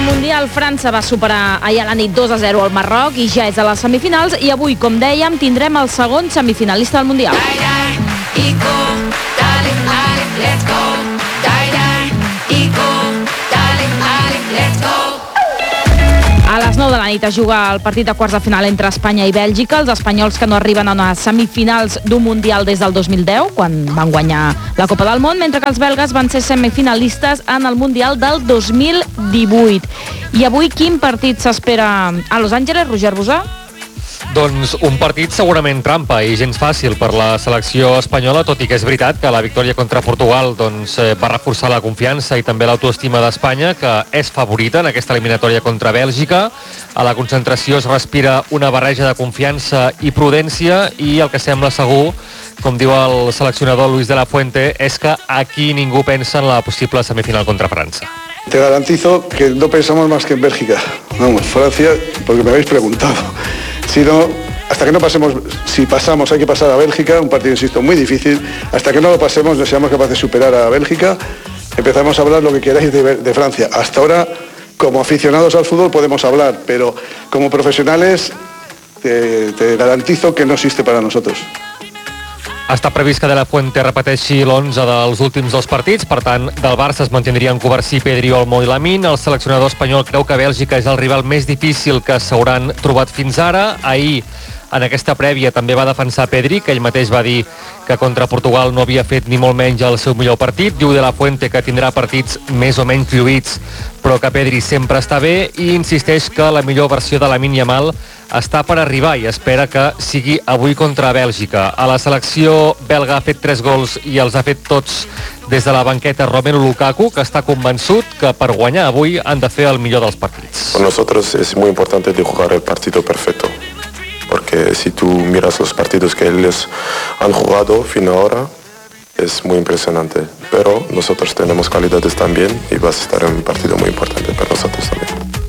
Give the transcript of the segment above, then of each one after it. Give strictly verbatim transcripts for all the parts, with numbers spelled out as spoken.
Mundial, França va superar ahir a la nit dos a zero al Marroc i ja és a les semifinals, i avui, com dèiem, tindrem el segon semifinalista del Mundial. A les nou de la nit es juga el partit de quarts de final entre Espanya i Bèlgica, els espanyols que no arriben a les semifinals d'un Mundial des del dos mil deu, quan van guanyar la Copa del Món, mentre que els belgues van ser semifinalistes en el Mundial del dos mil divuit. I avui quin partit s'espera a Los Angeles, Roger Bosà? Doncs un partit segurament trampa i gens fàcil per la selecció espanyola, tot i que és veritat que la victòria contra Portugal doncs, va reforçar la confiança i també l'autoestima d'Espanya, que és favorita en aquesta eliminatòria contra Bèlgica. A la concentració es respira una barreja de confiança i prudència, i el que sembla segur, com diu el seleccionador Luis de la Fuente, és que aquí ningú pensa en la possible semifinal contra França. Te garantizo que no pensamos más que en Bélgica. Vamos, Francia, porque me habéis preguntado. Si no, hasta que no pasemos, si pasamos hay que pasar a Bélgica, un partido, insisto, muy difícil. Hasta que no lo pasemos, no seamos capaces de superar a Bélgica, empezamos a hablar lo que queráis de, de Francia. Hasta ahora, como aficionados al fútbol podemos hablar, pero como profesionales te, te garantizo que no existe para nosotros. Està previst que De La Fuente repeteixi l'onze dels últims dos partits, per tant, del Barça es mantindrien Covarsí, Pedri, Olmo i Lamine. El seleccionador espanyol creu que Bèlgica és el rival més difícil que s'hauran trobat fins ara. Ahir, en aquesta prèvia, també va defensar Pedri, que ell mateix va dir que contra Portugal no havia fet ni molt menys el seu millor partit. Diu De La Fuente que tindrà partits més o menys fluïts, però que Pedri sempre està bé, i insisteix que la millor versió de Lamine Yamal està per arribar i espera que sigui avui contra Bèlgica. A la selecció belga ha fet tres gols i els ha fet tots des de la banqueta Romelu Lukaku, que està convençut que per guanyar avui han de fer el millor dels partits. Para nosotros es muy importante de jugar el partido perfecto, porque si tú miras los partidos que ellos han jugado fin ahora, es muy impresionante, pero nosotros tenemos calidades también y va a estar un partido muy importante para nosotros también.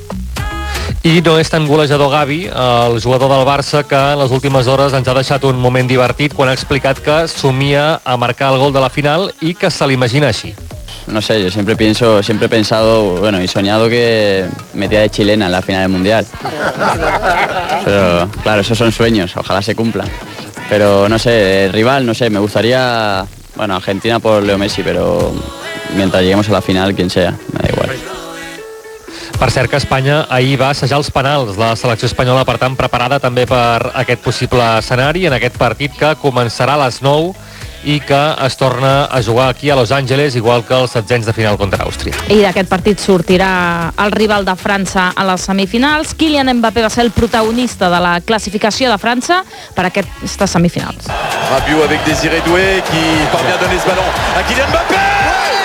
I no és tan golejador Gavi, el jugador del Barça, que en les últimes hores ens ha deixat un moment divertit quan ha explicat que somia a marcar el gol de la final i que se l'imagina així. No sé, yo siempre pienso, siempre he pensado, bueno, y soñado que metía de chilena en la final del Mundial. Pero claro, esos son sueños, ojalá se cumplan. Pero no sé, el rival, no sé, me gustaría, bueno, Argentina por Leo Messi, pero mientras lleguemos a la final, quien sea, me da igual. Per cert que Espanya ahir va assajar els penals. La selecció espanyola, per tant, preparada també per aquest possible escenari en aquest partit que començarà a les nou i que es torna a jugar aquí a Los Angeles, igual que els setzents de final contra Àustria. I d'aquest partit sortirà el rival de França a les semifinals. Kylian Mbappé va ser el protagonista de la classificació de França per a aquestes semifinals. Rabiot avec Désiré Doué qui parvient à donner ce ballon à Kylian Mbappé.